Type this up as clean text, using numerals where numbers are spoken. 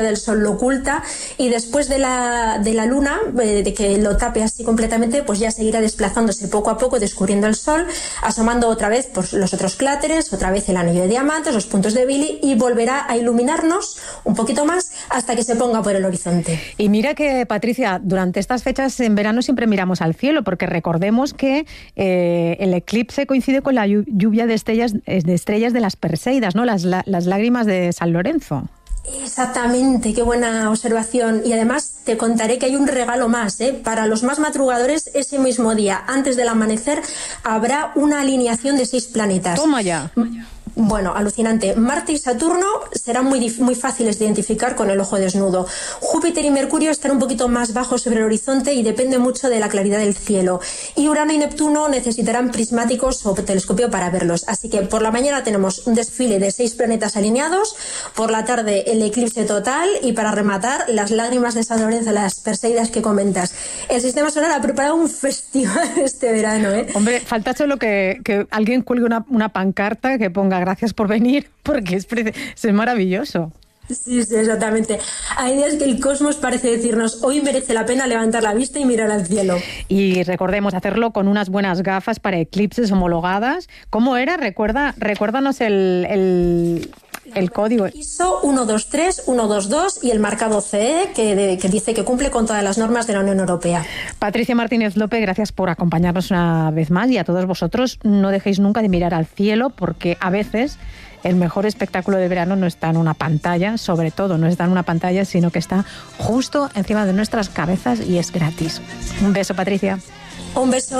del sol lo oculta, y después de la luna, de que lo tape así completamente, pues ya seguirá desplazándose poco a poco, descubriendo el sol, asomando otra vez pues, los otros cráteres, otra vez el anillo de diamantes, los puntos de Billy, y volverá a iluminarnos un poquito más hasta que se ponga por el horizonte. Y mira que, Patricia, durante estas fechas en verano siempre miramos al cielo, porque recordemos que el eclipse coincide con la lluvia de estrellas de las Perseidas, ¿no? Las lágrimas de San Lorenzo. Exactamente, qué buena observación. Y además te contaré que hay un regalo más, para los más madrugadores. Ese mismo día, antes del amanecer, habrá una alineación de 6 planetas. Toma ya. Bueno, alucinante. Marte y Saturno serán muy fáciles de identificar con el ojo desnudo. Júpiter y Mercurio están un poquito más bajos sobre el horizonte y depende mucho de la claridad del cielo. Y Urano y Neptuno necesitarán prismáticos o telescopio para verlos. Así que por la mañana tenemos un desfile de 6 planetas alineados, por la tarde el eclipse total y para rematar las lágrimas de San Lorenzo, las Perseidas que comentas. El Sistema Solar ha preparado un festival este verano, Hombre, falta solo que alguien cuelgue una pancarta que ponga gracias por venir, porque es maravilloso. Sí, exactamente. Hay días que el cosmos parece decirnos, hoy merece la pena levantar la vista y mirar al cielo. Y recordemos hacerlo con unas buenas gafas para eclipses homologadas. ¿Cómo era? Recuérdanos el código. ISO 123122 y el marcado CE que dice que cumple con todas las normas de la Unión Europea. Patricia Martínez López, gracias por acompañarnos una vez más, y a todos vosotros no dejéis nunca de mirar al cielo, porque a veces el mejor espectáculo de verano no está en una pantalla, sobre todo no está en una pantalla, sino que está justo encima de nuestras cabezas y es gratis. Un beso, Patricia. Un beso.